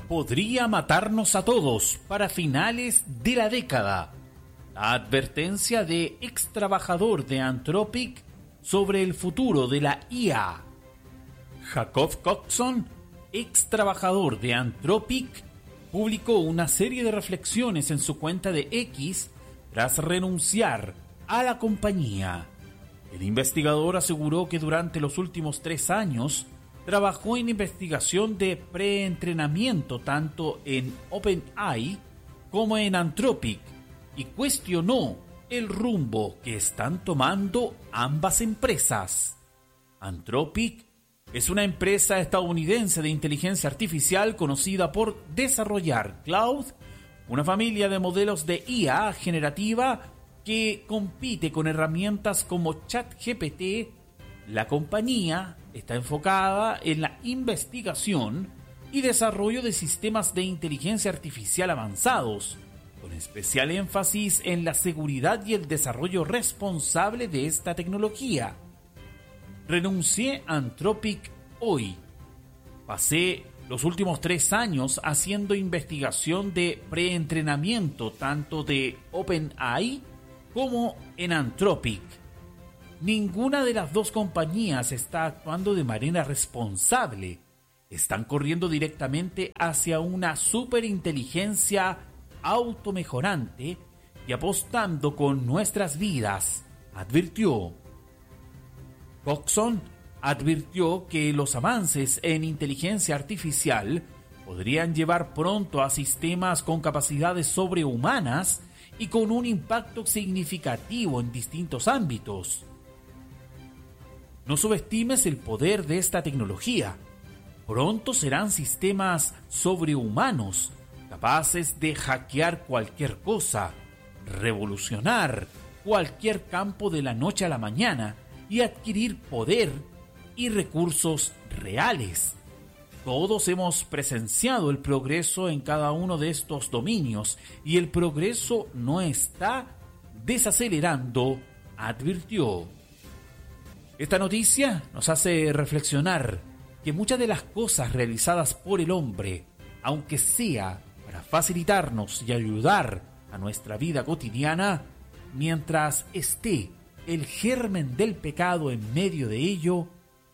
podría matarnos a todos para finales de la década. La advertencia de ex trabajador de Anthropic sobre el futuro de la IA. Jacob Coxon, ex trabajador de Anthropic, publicó una serie de reflexiones en su cuenta de X tras renunciar a la compañía. El investigador aseguró que durante los últimos 3 años trabajó en investigación de preentrenamiento tanto en OpenAI como en Anthropic y cuestionó el rumbo que están tomando ambas empresas. Anthropic es una empresa estadounidense de inteligencia artificial conocida por desarrollar Claude, una familia de modelos de IA generativa que compite con herramientas como ChatGPT. La compañía está enfocada en la investigación y desarrollo de sistemas de inteligencia artificial avanzados, con especial énfasis en la seguridad y el desarrollo responsable de esta tecnología. Renuncié a Anthropic hoy. Pasé los últimos 3 años haciendo investigación de preentrenamiento tanto de OpenAI como en Anthropic. Ninguna de las dos compañías está actuando de manera responsable. Están corriendo directamente hacia una superinteligencia automejorante y apostando con nuestras vidas, advirtió. Coxon advirtió que los avances en inteligencia artificial podrían llevar pronto a sistemas con capacidades sobrehumanas y con un impacto significativo en distintos ámbitos. No subestimes el poder de esta tecnología. Pronto serán sistemas sobrehumanos, capaces de hackear cualquier cosa, revolucionar cualquier campo de la noche a la mañana y adquirir poder y recursos reales. Todos hemos presenciado el progreso en cada uno de estos dominios y el progreso no está desacelerando, advirtió. Esta noticia nos hace reflexionar que muchas de las cosas realizadas por el hombre, aunque sea para facilitarnos y ayudar a nuestra vida cotidiana, mientras esté el germen del pecado en medio de ello,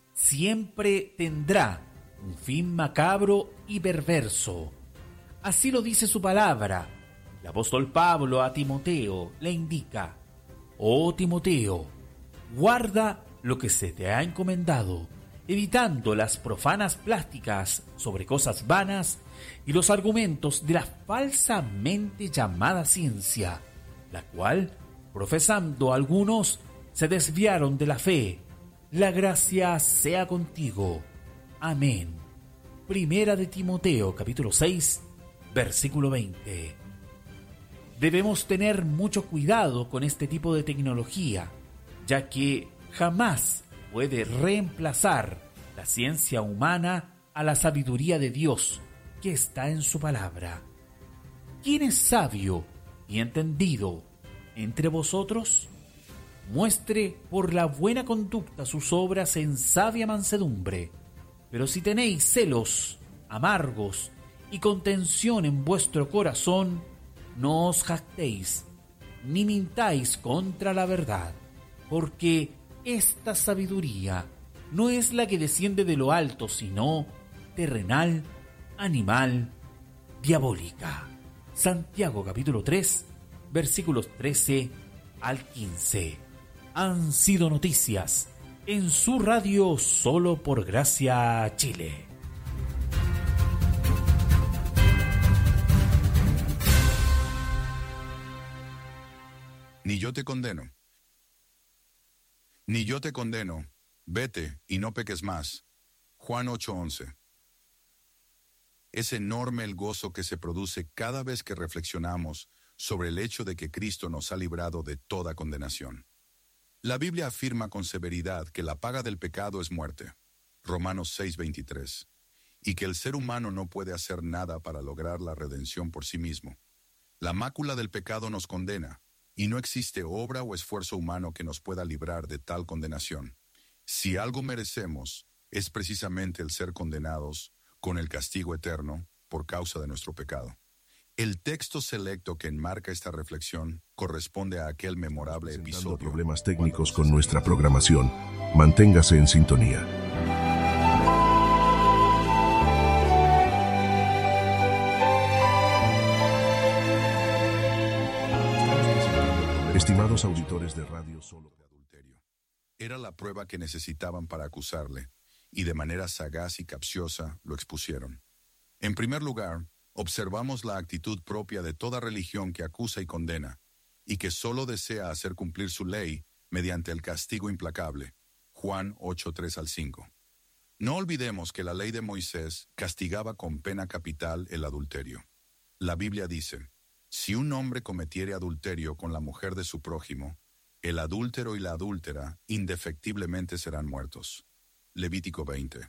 siempre tendrá un fin macabro y perverso. Así lo dice su palabra. El apóstol Pablo a Timoteo le indica: «Oh Timoteo, guarda lo que se te ha encomendado, evitando las profanas plásticas sobre cosas vanas y los argumentos de la falsamente llamada ciencia, la cual, profesando algunos, se desviaron de la fe. La gracia sea contigo. Amén». Primera de Timoteo, capítulo 6, versículo 20. Debemos tener mucho cuidado con este tipo de tecnología, ya que jamás puede reemplazar la ciencia humana a la sabiduría de Dios que está en su palabra. ¿Quién es sabio y entendido entre vosotros? Muestre por la buena conducta sus obras en sabia mansedumbre. Pero si tenéis celos amargos y contención en vuestro corazón, no os jactéis, ni mintáis contra la verdad, porque esta sabiduría no es la que desciende de lo alto, sino terrenal, animal, diabólica. Santiago capítulo 3, versículos 13 al 15. Han sido noticias en su radio Solo por Gracia Chile. Ni yo te condeno. Ni yo te condeno. Vete y no peques más. Juan 8:11. Es enorme el gozo que se produce cada vez que reflexionamos sobre el hecho de que Cristo nos ha librado de toda condenación. La Biblia afirma con severidad que la paga del pecado es muerte, Romanos 6:23, y que el ser humano no puede hacer nada para lograr la redención por sí mismo. La mácula del pecado nos condena, y no existe obra o esfuerzo humano que nos pueda librar de tal condenación. Si algo merecemos, es precisamente el ser condenados con el castigo eterno por causa de nuestro pecado. El texto selecto que enmarca esta reflexión corresponde a aquel memorable episodio. Problemas técnicos con nuestra programación. Manténgase en sintonía. Estimados auditores de Radio Solo. Era la prueba que necesitaban para acusarle, y de manera sagaz y capciosa lo expusieron. En primer lugar, observamos la actitud propia de toda religión que acusa y condena, y que solo desea hacer cumplir su ley mediante el castigo implacable. Juan 8:3-5. No olvidemos que la ley de Moisés castigaba con pena capital el adulterio. La Biblia dice: si un hombre cometiere adulterio con la mujer de su prójimo, el adúltero y la adúltera indefectiblemente serán muertos. Levítico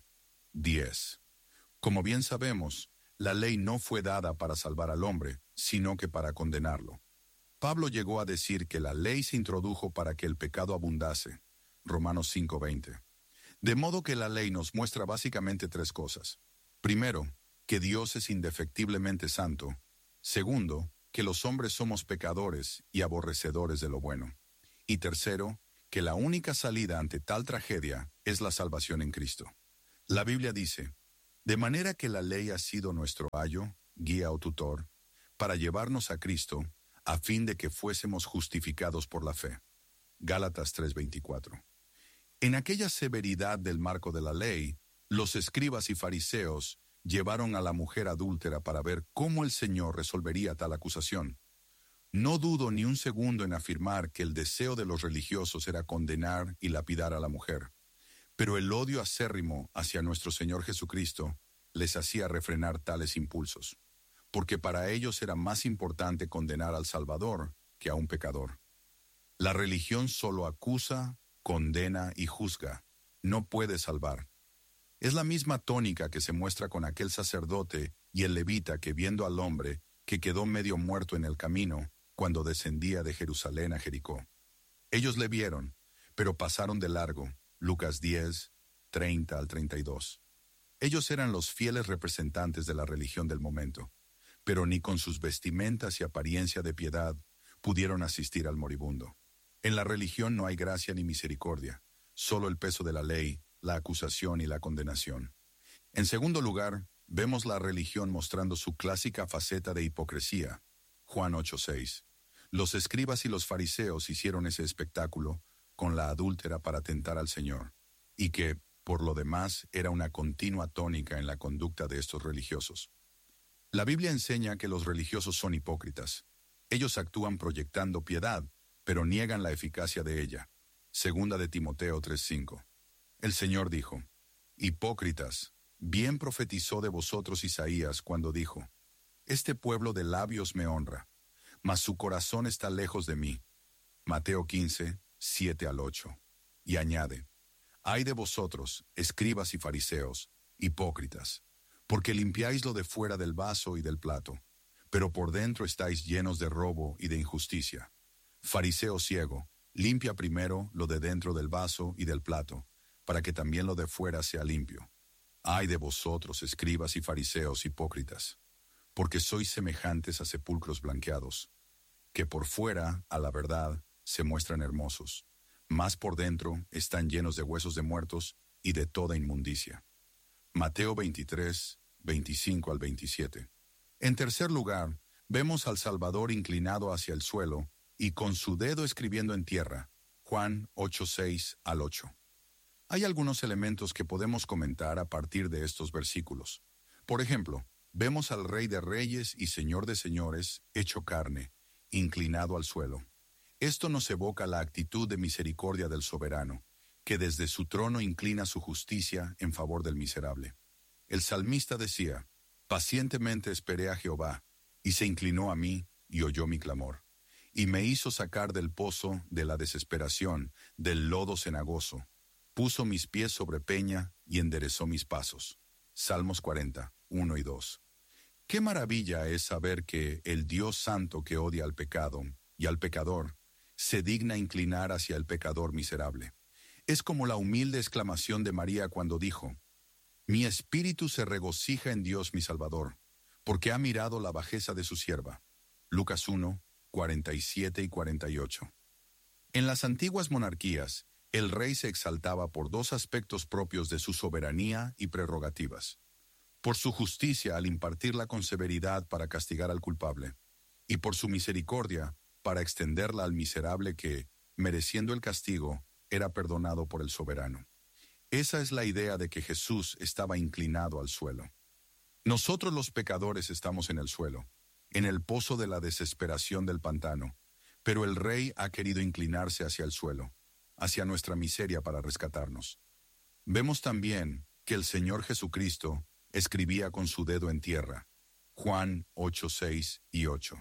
20:10. Como bien sabemos, la ley no fue dada para salvar al hombre, sino que para condenarlo. Pablo llegó a decir que la ley se introdujo para que el pecado abundase. Romanos 5:20. De modo que la ley nos muestra básicamente tres cosas. Primero, que Dios es indefectiblemente santo. Segundo, que los hombres somos pecadores y aborrecedores de lo bueno. Y tercero, que la única salida ante tal tragedia es la salvación en Cristo. La Biblia dice: de manera que la ley ha sido nuestro ayo, guía o tutor, para llevarnos a Cristo, a fin de que fuésemos justificados por la fe. Gálatas 3:24. En aquella severidad del marco de la ley, los escribas y fariseos llevaron a la mujer adúltera para ver cómo el Señor resolvería tal acusación. No dudo ni un segundo en afirmar que el deseo de los religiosos era condenar y lapidar a la mujer, pero el odio acérrimo hacia nuestro Señor Jesucristo les hacía refrenar tales impulsos, porque para ellos era más importante condenar al Salvador que a un pecador. La religión solo acusa, condena y juzga, no puede salvar. Es la misma tónica que se muestra con aquel sacerdote y el levita que, viendo al hombre que quedó medio muerto en el camino cuando descendía de Jerusalén a Jericó. Ellos le vieron, pero pasaron de largo. Lucas 10:30-32. Ellos eran los fieles representantes de la religión del momento, pero ni con sus vestimentas y apariencia de piedad pudieron asistir al moribundo. En la religión no hay gracia ni misericordia, solo el peso de la ley, la acusación y la condenación. En segundo lugar, vemos la religión mostrando su clásica faceta de hipocresía. Juan 8:6. Los escribas y los fariseos hicieron ese espectáculo con la adúltera para tentar al Señor, y que, por lo demás, era una continua tónica en la conducta de estos religiosos. La Biblia enseña que los religiosos son hipócritas. Ellos actúan proyectando piedad, pero niegan la eficacia de ella. Segunda de Timoteo 3:5. El Señor dijo: hipócritas, bien profetizó de vosotros Isaías cuando dijo: este pueblo de labios me honra, mas su corazón está lejos de mí. Mateo 15:7-8. Y añade: ay de vosotros, escribas y fariseos, hipócritas, porque limpiáis lo de fuera del vaso y del plato, pero por dentro estáis llenos de robo y de injusticia. Fariseo ciego, limpia primero lo de dentro del vaso y del plato, para que también lo de fuera sea limpio. Ay de vosotros, escribas y fariseos hipócritas, porque sois semejantes a sepulcros blanqueados, que por fuera, a la verdad, se muestran hermosos, mas por dentro están llenos de huesos de muertos y de toda inmundicia. Mateo 23:25-27. En tercer lugar, vemos al Salvador inclinado hacia el suelo y con su dedo escribiendo en tierra. Juan 8:6-8. Hay algunos elementos que podemos comentar a partir de estos versículos. Por ejemplo, vemos al Rey de Reyes y Señor de Señores, hecho carne, inclinado al suelo. Esto nos evoca la actitud de misericordia del soberano, que desde su trono inclina su justicia en favor del miserable. El salmista decía: pacientemente esperé a Jehová, y se inclinó a mí y oyó mi clamor, y me hizo sacar del pozo de la desesperación, del lodo cenagoso. Puso mis pies sobre peña y enderezó mis pasos. Salmos 40:1 y 2. Qué maravilla es saber que el Dios santo que odia al pecado y al pecador se digna inclinar hacia el pecador miserable. Es como la humilde exclamación de María cuando dijo: mi espíritu se regocija en Dios mi Salvador, porque ha mirado la bajeza de su sierva. Lucas 1, 47 y 48. En las antiguas monarquías, el rey se exaltaba por dos aspectos propios de su soberanía y prerrogativas: por su justicia al impartirla con severidad para castigar al culpable, y por su misericordia para extenderla al miserable que, mereciendo el castigo, era perdonado por el soberano. Esa es la idea de que Jesús estaba inclinado al suelo. Nosotros los pecadores estamos en el suelo, en el pozo de la desesperación del pantano, pero el Rey ha querido inclinarse hacia el suelo, hacia nuestra miseria para rescatarnos. Vemos también que el Señor Jesucristo escribía con su dedo en tierra. Juan 8, 6 y 8.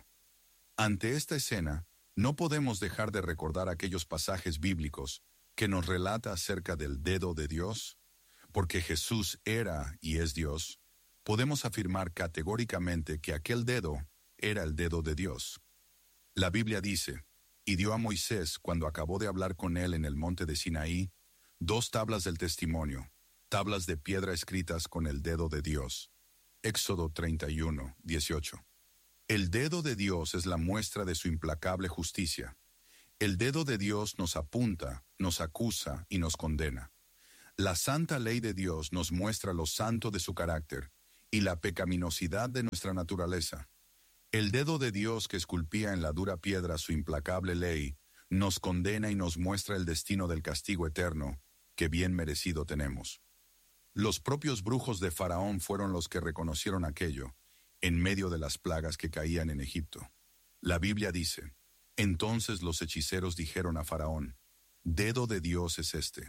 Ante esta escena, no podemos dejar de recordar aquellos pasajes bíblicos que nos relata acerca del dedo de Dios. Porque Jesús era y es Dios, podemos afirmar categóricamente que aquel dedo era el dedo de Dios. La Biblia dice: y dio a Moisés, cuando acabó de hablar con él en el monte de Sinaí, 2 tablas del testimonio, tablas de piedra escritas con el dedo de Dios. Éxodo 31, 18. El dedo de Dios es la muestra de su implacable justicia. El dedo de Dios nos apunta, nos acusa y nos condena. La santa ley de Dios nos muestra lo santo de su carácter y la pecaminosidad de nuestra naturaleza. El dedo de Dios que esculpía en la dura piedra su implacable ley nos condena y nos muestra el destino del castigo eterno que bien merecido tenemos. Los propios brujos de Faraón fueron los que reconocieron aquello en medio de las plagas que caían en Egipto. La Biblia dice: entonces los hechiceros dijeron a Faraón: dedo de Dios es este.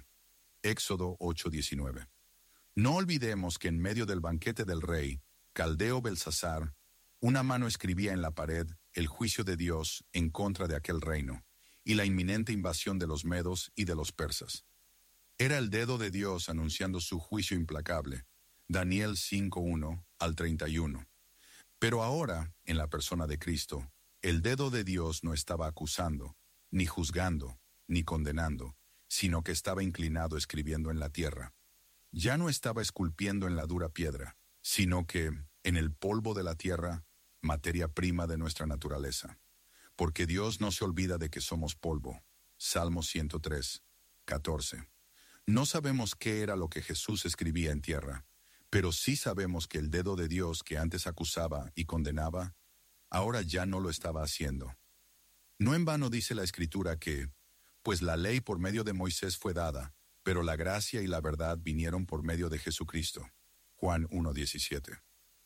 Éxodo 8:19. No olvidemos que en medio del banquete del rey, Caldeo Belsasar, una mano escribía en la pared el juicio de Dios en contra de aquel reino y la inminente invasión de los medos y de los persas. Era el dedo de Dios anunciando su juicio implacable. Daniel 5:1 al 31. Pero ahora, en la persona de Cristo, el dedo de Dios no estaba acusando, ni juzgando, ni condenando, sino que estaba inclinado escribiendo en la tierra. Ya no estaba esculpiendo en la dura piedra, sino que, en el polvo de la tierra, materia prima de nuestra naturaleza. Porque Dios no se olvida de que somos polvo. Salmo 103, 14. No sabemos qué era lo que Jesús escribía en tierra, pero sí sabemos que el dedo de Dios que antes acusaba y condenaba, ahora ya no lo estaba haciendo. No en vano dice la Escritura que, pues la ley por medio de Moisés fue dada, pero la gracia y la verdad vinieron por medio de Jesucristo. Juan 1:17.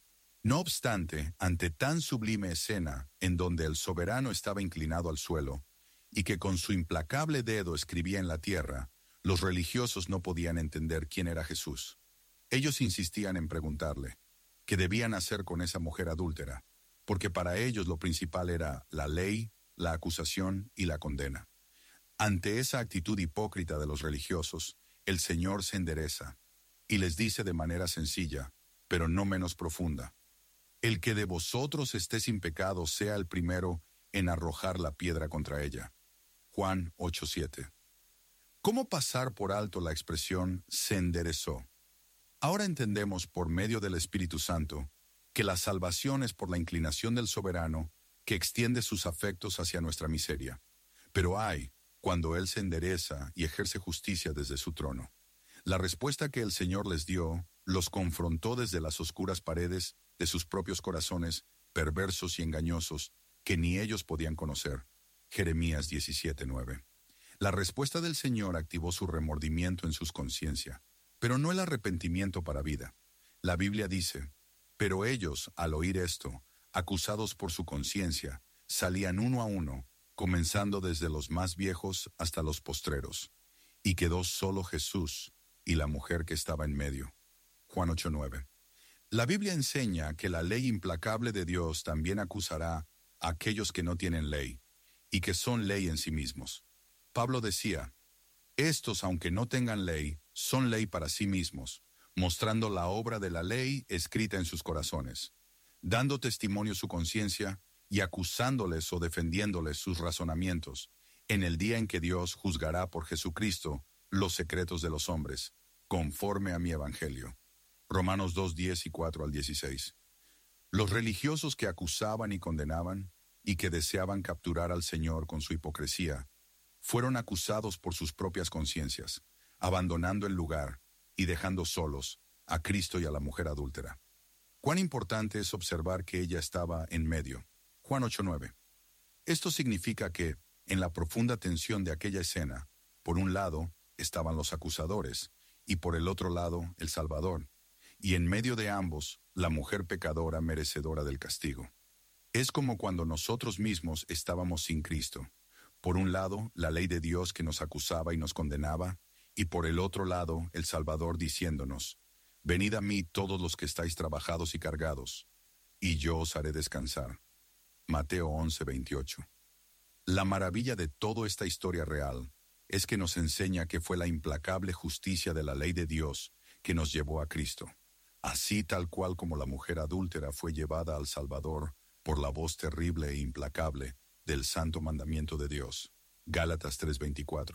No obstante, ante tan sublime escena, en donde el soberano estaba inclinado al suelo, y que con su implacable dedo escribía en la tierra, los religiosos no podían entender quién era Jesús. Ellos insistían en preguntarle qué debían hacer con esa mujer adúltera, porque para ellos lo principal era la ley, la acusación y la condena. Ante esa actitud hipócrita de los religiosos, el Señor se endereza y les dice de manera sencilla, pero no menos profunda: el que de vosotros esté sin pecado sea el primero en arrojar la piedra contra ella. Juan 8:7. ¿Cómo pasar por alto la expresión se enderezó? Ahora entendemos por medio del Espíritu Santo que la salvación es por la inclinación del soberano que extiende sus afectos hacia nuestra miseria. Pero hay cuando Él se endereza y ejerce justicia desde su trono. La respuesta que el Señor les dio los confrontó desde las oscuras paredes de sus propios corazones, perversos y engañosos, que ni ellos podían conocer. Jeremías 17:9. La respuesta del Señor activó su remordimiento en sus conciencia, pero no el arrepentimiento para vida. La Biblia dice: pero ellos, al oír esto, acusados por su conciencia, salían uno a uno, comenzando desde los más viejos hasta los postreros, y quedó solo Jesús y la mujer que estaba en medio. Juan 8:9. La Biblia enseña que la ley implacable de Dios también acusará a aquellos que no tienen ley, y que son ley en sí mismos. Pablo decía: estos, aunque no tengan ley, son ley para sí mismos, mostrando la obra de la ley escrita en sus corazones, dando testimonio su conciencia y acusándoles o defendiéndoles sus razonamientos, en el día en que Dios juzgará por Jesucristo los secretos de los hombres, conforme a mi evangelio. Romanos 2:10 y 4 al 16. Los religiosos que acusaban y condenaban, y que deseaban capturar al Señor con su hipocresía, fueron acusados por sus propias conciencias, abandonando el lugar y dejando solos a Cristo y a la mujer adúltera. Cuán importante es observar que ella estaba en medio. Juan 8:9. Esto significa que, en la profunda tensión de aquella escena, por un lado estaban los acusadores, y por el otro lado el Salvador, y en medio de ambos, la mujer pecadora merecedora del castigo. Es como cuando nosotros mismos estábamos sin Cristo. Por un lado, la ley de Dios que nos acusaba y nos condenaba, y por el otro lado, el Salvador diciéndonos, «Venid a mí todos los que estáis trabajados y cargados, y yo os haré descansar». Mateo 11:28. La maravilla de toda esta historia real es que nos enseña que fue la implacable justicia de la ley de Dios que nos llevó a Cristo. Así tal cual como la mujer adúltera fue llevada al Salvador por la voz terrible e implacable del santo mandamiento de Dios. Gálatas 3:24.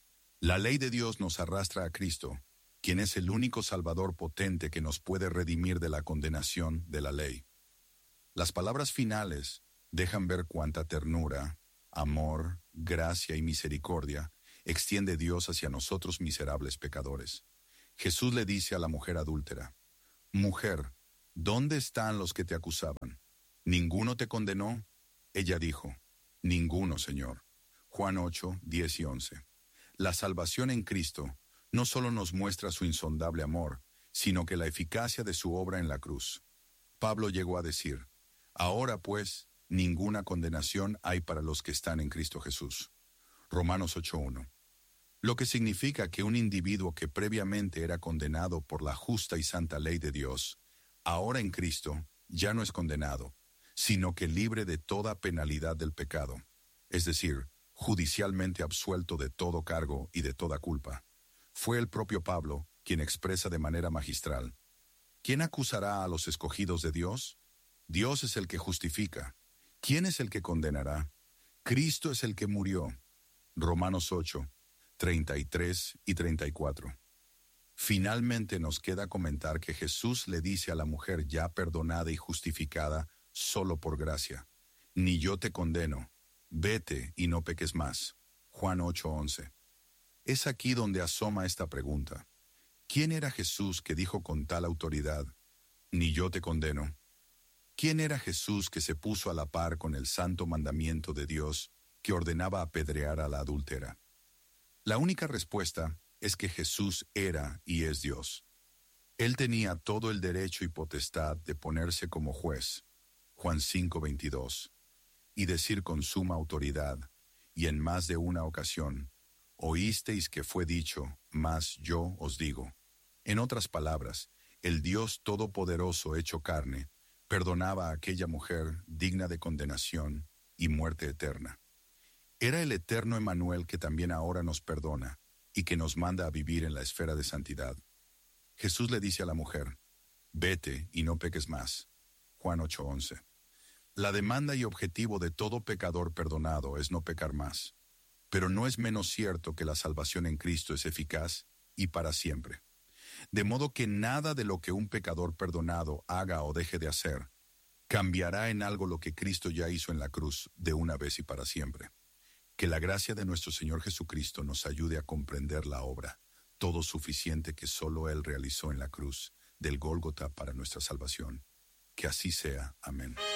La ley de Dios nos arrastra a Cristo, quien es el único Salvador potente que nos puede redimir de la condenación de la ley. Las palabras finales dejan ver cuánta ternura, amor, gracia y misericordia extiende Dios hacia nosotros miserables pecadores. Jesús le dice a la mujer adúltera, «Mujer, ¿dónde están los que te acusaban? ¿Ninguno te condenó?» Ella dijo, «Ninguno, Señor». Juan 8:10 y 11. La salvación en Cristo no solo nos muestra su insondable amor, sino que la eficacia de su obra en la cruz. Pablo llegó a decir, «Ahora pues, ninguna condenación hay para los que están en Cristo Jesús». Romanos 8:1. Lo que significa que un individuo que previamente era condenado por la justa y santa ley de Dios, ahora en Cristo ya no es condenado, sino que libre de toda penalidad del pecado, es decir, judicialmente absuelto de todo cargo y de toda culpa. Fue el propio Pablo quien expresa de manera magistral, ¿quién acusará a los escogidos de Dios? Dios es el que justifica. ¿Quién es el que condenará? Cristo es el que murió. Romanos 8:33 y 34. Finalmente nos queda comentar que Jesús le dice a la mujer ya perdonada y justificada solo por gracia, «Ni yo te condeno, vete y no peques más». Juan 8:11. Es aquí donde asoma esta pregunta. ¿Quién era Jesús que dijo con tal autoridad, «Ni yo te condeno»? ¿Quién era Jesús que se puso a la par con el santo mandamiento de Dios que ordenaba apedrear a la adúltera? La única respuesta es que Jesús era y es Dios. Él tenía todo el derecho y potestad de ponerse como juez, Juan 5:22, y decir con suma autoridad, y en más de una ocasión, «Oísteis que fue dicho, mas yo os digo». En otras palabras, el Dios Todopoderoso hecho carne perdonaba a aquella mujer digna de condenación y muerte eterna. Era el eterno Emmanuel que también ahora nos perdona y que nos manda a vivir en la esfera de santidad. Jesús le dice a la mujer, «Vete y no peques más». Juan 8:11. La demanda y objetivo de todo pecador perdonado es no pecar más, pero no es menos cierto que la salvación en Cristo es eficaz y para siempre. De modo que nada de lo que un pecador perdonado haga o deje de hacer cambiará en algo lo que Cristo ya hizo en la cruz de una vez y para siempre. Que la gracia de nuestro Señor Jesucristo nos ayude a comprender la obra, todo suficiente que solo Él realizó en la cruz del Gólgota para nuestra salvación. Que así sea. Amén.